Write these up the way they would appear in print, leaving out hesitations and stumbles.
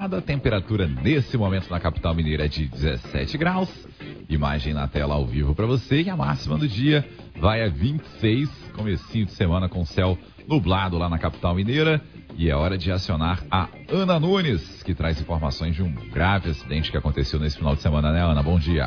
A temperatura nesse momento na capital mineira é de 17 graus. Imagem na tela ao vivo para você. E a máxima do dia vai a 26. Comecinho de semana com céu nublado lá na capital mineira. E é hora de acionar a Ana Nunes, que traz informações de um grave acidente que aconteceu nesse final de semana, né, Ana? Bom dia.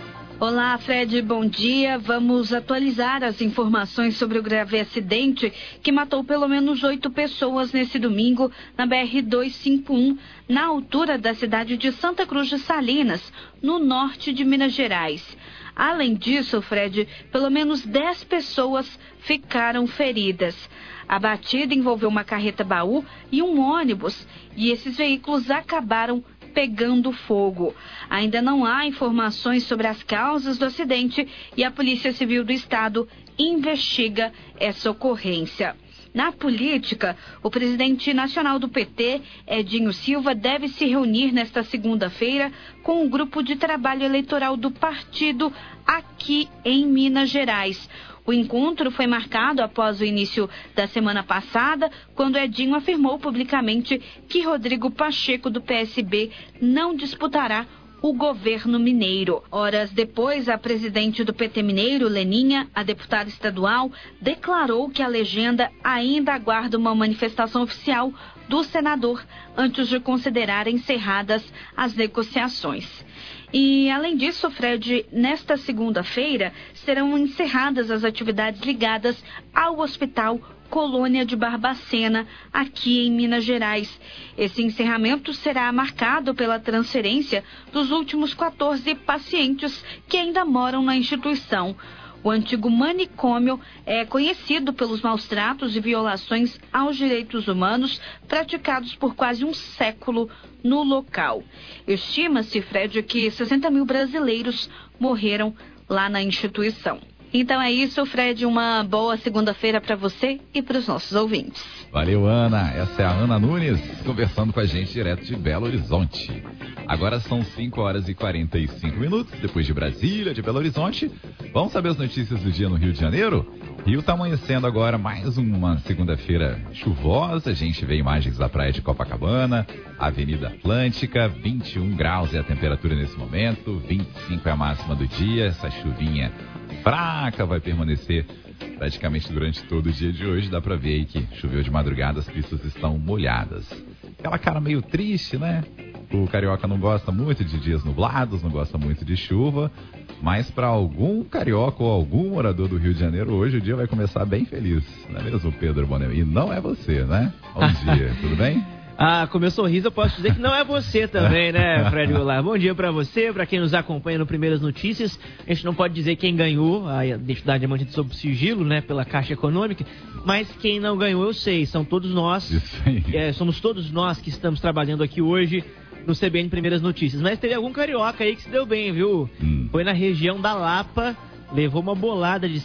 Olá, Fred, bom dia. Vamos atualizar as informações sobre o grave acidente que matou pelo menos 8 pessoas nesse domingo na BR-251, na altura da cidade de Santa Cruz de Salinas, no norte de Minas Gerais. Além disso, Fred, pelo menos 10 pessoas ficaram feridas. A batida envolveu uma carreta-baú e um ônibus, e esses veículos acabaram pegando fogo. Ainda não há informações sobre as causas do acidente e a Polícia Civil do Estado investiga essa ocorrência. Na política, o presidente nacional do PT, Edinho Silva, deve se reunir nesta segunda-feira com um grupo de trabalho eleitoral do partido aqui em Minas Gerais. O encontro foi marcado após o início da semana passada, quando Edinho afirmou publicamente que Rodrigo Pacheco, do PSB, não disputará o governo mineiro. Horas depois, a presidente do PT mineiro, Leninha, a deputada estadual, declarou que a legenda ainda aguarda uma manifestação oficial do senador antes de considerar encerradas as negociações. E, além disso, Fred, nesta segunda-feira serão encerradas as atividades ligadas ao Hospital Colônia de Barbacena, aqui em Minas Gerais. Esse encerramento será marcado pela transferência dos últimos 14 pacientes que ainda moram na instituição. O antigo manicômio é conhecido pelos maus tratos e violações aos direitos humanos praticados por quase um século no local. Estima-se, Fred, que 60 mil brasileiros morreram lá na instituição. Então é isso, Fred, uma boa segunda-feira para você e para os nossos ouvintes. Valeu, Ana. Essa é a Ana Nunes, conversando com a gente direto de Belo Horizonte. Agora são 5 horas e 45 minutos, depois de Brasília, de Belo Horizonte. Vamos saber as notícias do dia no Rio de Janeiro? Rio está amanhecendo agora mais uma segunda-feira chuvosa. A gente vê imagens da praia de Copacabana, Avenida Atlântica, 21 graus é a temperatura nesse momento, 25 é a máxima do dia. Essa chuvinha fraca vai permanecer praticamente durante todo o dia de hoje. Dá pra ver aí que choveu de madrugada, as pistas estão molhadas. Aquela cara meio triste, né? O carioca não gosta muito de dias nublados, não gosta muito de chuva, mas para algum carioca ou algum morador do Rio de Janeiro, hoje o dia vai começar bem feliz, não é mesmo, Pedro Boné? E não é você, né? Bom dia, tudo bem? Ah, com meu sorriso eu posso dizer que não é você também, né, Fred Goulart? Bom dia pra você, pra quem nos acompanha no Primeiras Notícias. A gente não pode dizer quem ganhou, a identidade é mantida sob sigilo, né, pela Caixa Econômica, mas quem não ganhou eu sei, são todos nós. Isso aí. Somos todos nós que estamos trabalhando aqui hoje no CBN Primeiras Notícias. Mas teve algum carioca aí que se deu bem, viu? Foi na região da Lapa, levou uma bolada de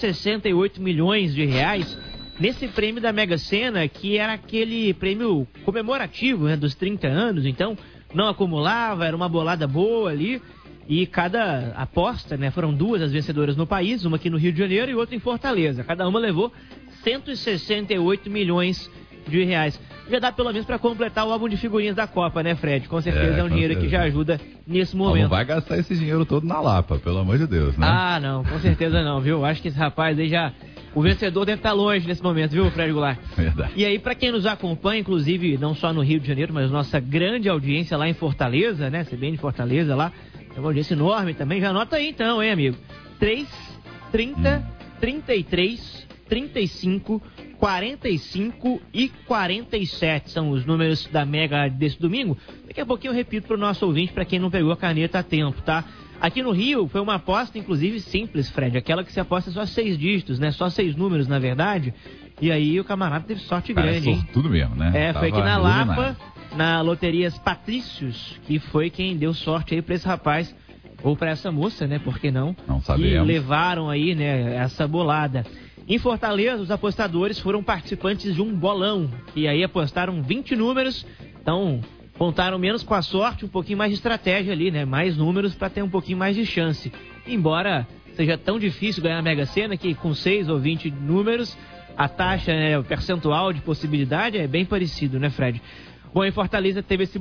168 milhões de reais nesse prêmio da Mega Sena, que era aquele prêmio comemorativo, né, dos 30 anos, então não acumulava, era uma bolada boa ali, e cada aposta, né, foram 2 as vencedoras no país, uma aqui no Rio de Janeiro e outra em Fortaleza, cada uma levou 168 milhões de reais. Já dá pelo menos para completar o álbum de figurinhas da Copa, né, Fred? Com certeza é um dinheiro que já ajuda nesse momento. Não vai gastar esse dinheiro todo na Lapa, pelo amor de Deus, né? Ah, não, com certeza não, viu? Acho que esse rapaz aí já... O vencedor deve estar longe nesse momento, viu, Fred Goulart? Verdade. E aí, para quem nos acompanha, inclusive, não só no Rio de Janeiro, mas nossa grande audiência lá em Fortaleza, né? CBN Fortaleza lá, é uma audiência enorme também. Já anota aí então, hein, amigo? 3, 30, 33, 35, 45 e 47 são os números da Mega desse domingo. Daqui a pouquinho eu repito para o nosso ouvinte, para quem não pegou a caneta a tempo, tá? Aqui no Rio foi uma aposta, inclusive, simples, Fred. Aquela que se aposta só 6 dígitos, né? Só 6 números, na verdade. E aí o camarada teve sorte grande, hein? Tudo mesmo, né? Foi aqui na Lapa, na Loterias Patrícios, que foi quem deu sorte aí pra esse rapaz, ou pra essa moça, né? Por que não? Não sabemos. E levaram aí, né, essa bolada. Em Fortaleza, os apostadores foram participantes de um bolão. E aí apostaram 20 números, então... Contaram menos com a sorte, um pouquinho mais de estratégia ali, né? Mais números para ter um pouquinho mais de chance. Embora seja tão difícil ganhar a Mega Sena, que com 6 ou 20 números, a taxa, né, o percentual de possibilidade é bem parecido, né, Fred? Bom, em Fortaleza teve esse